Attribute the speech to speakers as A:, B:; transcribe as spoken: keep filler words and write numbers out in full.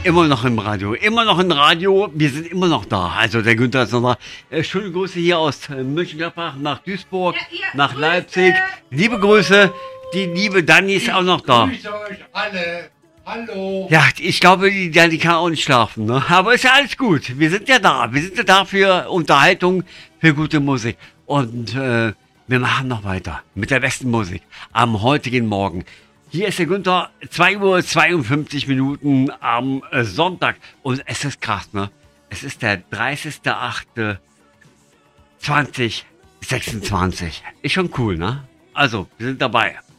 A: Immer noch im Radio, immer noch im Radio, wir sind immer noch da. Also der Günther ist noch da. Äh, schöne Grüße hier aus äh, Mönchengladbach nach Duisburg,
B: Ja, ja,
A: nach
B: Grüße.
A: Leipzig. Liebe Grüße, die liebe Dani ist auch noch da.
C: Ich grüße euch alle. Hallo.
A: Ja, ich glaube, die Dani kann auch nicht schlafen, ne? Aber ist ja alles gut. Wir sind ja da. Wir sind ja da für Unterhaltung, für gute Musik. Und äh, wir machen noch weiter mit der besten Musik am heutigen Morgen. Hier ist der Günther, zwei Uhr zweiundfünfzig Minuten am äh, Sonntag. Und es ist krass, ne? Es ist der dreißigster achte zweitausendsechsundzwanzig. Ist schon cool, ne? Also, wir sind dabei.